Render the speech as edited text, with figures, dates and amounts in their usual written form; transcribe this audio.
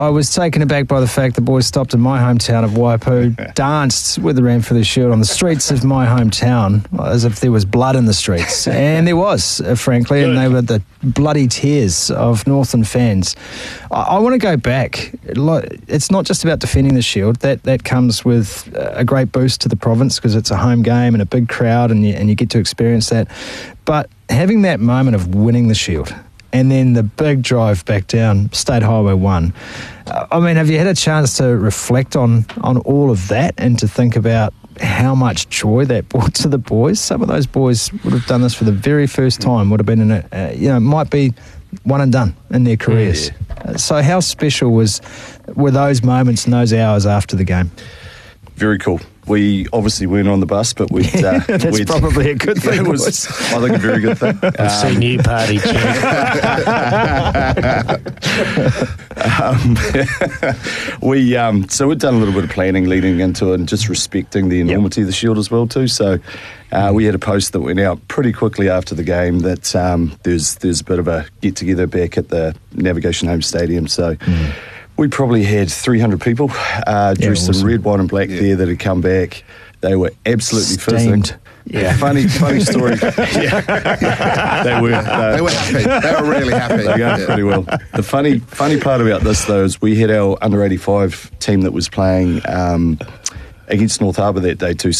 I was taken aback by the fact the boys stopped in my hometown of Waipu, danced with the Ranfurly Shield on the streets of my hometown as if there was blood in the streets. And there was, frankly, and they were the bloody tears of Northern fans. I want to go back. It's not just about defending the Shield. That comes with a great boost to the province because it's a home game and a big crowd and you get to experience that. But having that moment of winning the Shield and then the big drive back down State Highway 1. I mean, have you had a chance to reflect on all of that and to think about how much joy that brought to the boys? Some of those boys would have done this for the very first time, would have been in it, might be one and done in their careers. Yeah. So how special were those moments and those hours after the game? Very cool. We obviously weren't on the bus, but that's probably a good thing. It was, I think, a very good thing. I've seen you party, So we'd done a little bit of planning leading into it and just respecting the enormity of the Shield as well too. So we had a post that went out pretty quickly after the game that there's a bit of a get together back at the Navigation Home Stadium. So. We probably had 300 people dressed in red, white and black there that had come back. They were absolutely fizzing. Yeah. Funny story. They were happy. They were really happy. They were pretty well. The funny part about this, though, is we had our under-85 team that was playing against North Harbour that day too.